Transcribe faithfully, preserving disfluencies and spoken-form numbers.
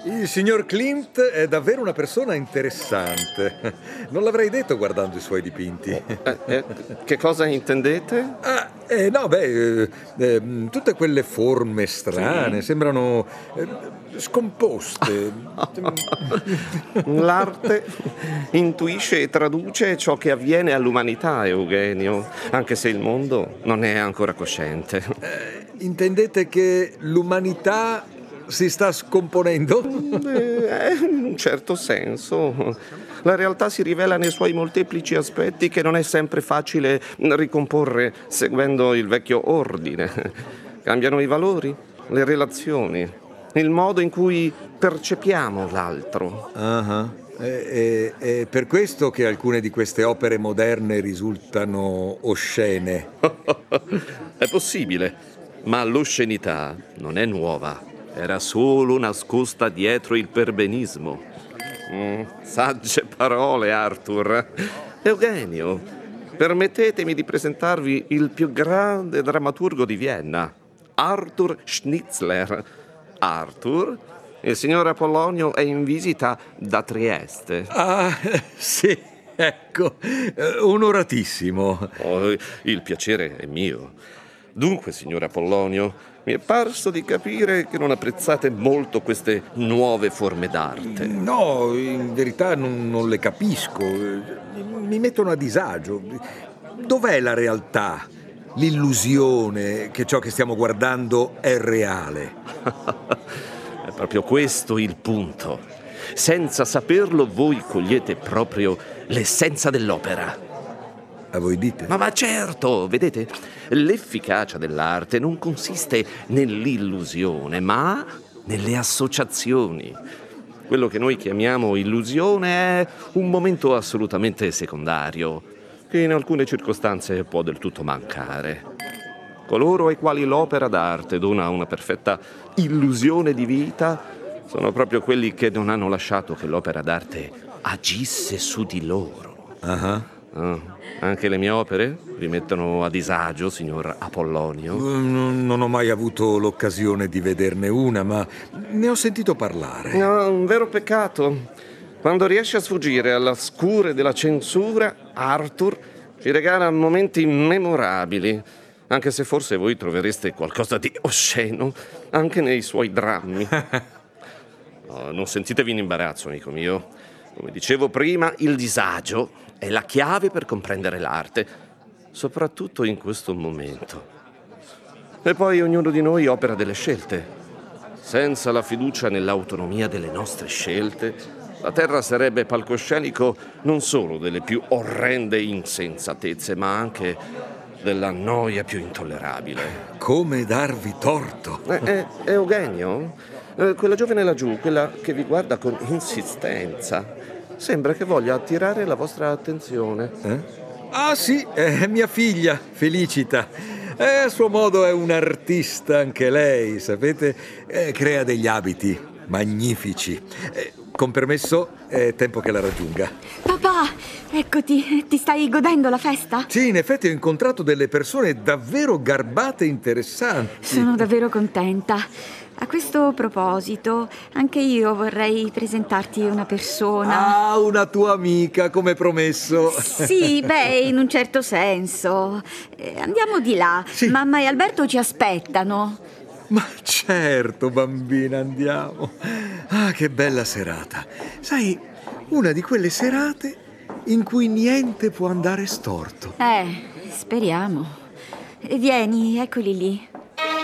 Il signor Klimt è davvero una persona interessante. Non l'avrei detto guardando i suoi dipinti. Eh, eh, che cosa intendete? Ah, eh, no, beh, eh, eh, tutte quelle forme strane Sì. sembrano eh, scomposte. L'arte intuisce e traduce ciò che avviene all'umanità, Eugenio, anche se il mondo non è ancora cosciente. Eh, intendete che l'umanità si sta scomponendo? Eh, in un certo senso. La realtà si rivela nei suoi molteplici aspetti che non è sempre facile ricomporre seguendo il vecchio ordine. Cambiano i valori, le relazioni, il modo in cui percepiamo l'altro. Ah, È, è- è per questo che alcune di queste opere moderne risultano oscene. È possibile, ma l'oscenità non è nuova. Era solo nascosta dietro il perbenismo. Mm, sagge parole, Arthur. Eugenio, permettetemi di presentarvi il più grande drammaturgo di Vienna, Arthur Schnitzler. Arthur, il signor Apollonio è in visita da Trieste. Ah, sì, ecco, eh, onoratissimo. Oh, il piacere è mio. Dunque, signor Apollonio, mi è parso di capire che non apprezzate molto queste nuove forme d'arte. No, in verità non, non le capisco. Mi mettono a disagio. Dov'è la realtà? L'illusione che ciò che stiamo guardando è reale. È proprio questo il punto. Senza saperlo, voi cogliete proprio l'essenza dell'opera. A voi dite? Ma, ma certo, vedete, l'efficacia dell'arte non consiste nell'illusione, ma nelle associazioni. Quello che noi chiamiamo illusione è un momento assolutamente secondario, che in alcune circostanze può del tutto mancare. Coloro ai quali l'opera d'arte dona una perfetta illusione di vita sono proprio quelli che non hanno lasciato che l'opera d'arte agisse su di loro. Ah. Ah, anche le mie opere vi mettono a disagio, signor Apollonio? Non, non ho mai avuto l'occasione di vederne una, ma ne ho sentito parlare. No, un vero peccato. Quando riesce a sfuggire alla scure della censura, Arthur ci regala momenti memorabili, anche se forse voi trovereste qualcosa di osceno anche nei suoi drammi. No, non sentitevi in imbarazzo, amico mio. Come dicevo prima, il disagio è la chiave per comprendere l'arte, soprattutto in questo momento. E poi ognuno di noi opera delle scelte. Senza la fiducia nell'autonomia delle nostre scelte, la Terra sarebbe palcoscenico non solo delle più orrende insensatezze, ma anche della noia più intollerabile. Come darvi torto? Eh, eh, Eugenio? Eh, quella giovane laggiù, quella che vi guarda con insistenza, sembra che voglia attirare la vostra attenzione. Eh? Ah sì, è mia figlia, Felicita. Eh, a suo modo è un'artista anche lei, sapete? Eh, crea degli abiti magnifici. Eh, con permesso, è tempo che la raggiunga. Papà, eccoti, ti stai godendo la festa? Sì, in effetti ho incontrato delle persone davvero garbate e interessanti. Sono davvero contenta. A questo proposito, anche io vorrei presentarti una persona. Ah, una tua amica, come promesso. Sì, beh, in un certo senso. Eh, andiamo di là. Sì. Mamma e Alberto ci aspettano. Ma certo, bambina, andiamo. Ah, che bella serata. Sai, una di quelle serate in cui niente può andare storto. Eh, speriamo. Vieni, eccoli lì.